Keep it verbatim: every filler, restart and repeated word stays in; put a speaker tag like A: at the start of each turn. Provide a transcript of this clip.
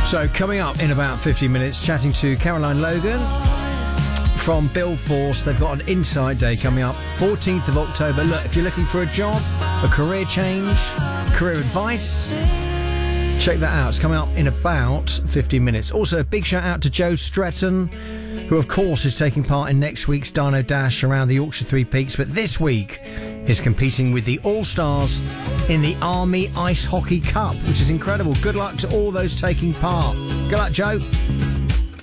A: So coming up in about fifty minutes, chatting to Caroline Logan from Build Force. They've got an Insight Day coming up, fourteenth of October. Look, if you're looking for a job, a career change, career advice, check that out. It's coming up in about fifty minutes. Also, a big shout out to Joe Stretton, who of course is taking part in next week's Dino Dash around the Yorkshire Three Peaks, but this week is competing with the All-Stars in the Army Ice Hockey Cup, which is incredible. Good luck to all those taking part. Good luck, Joe.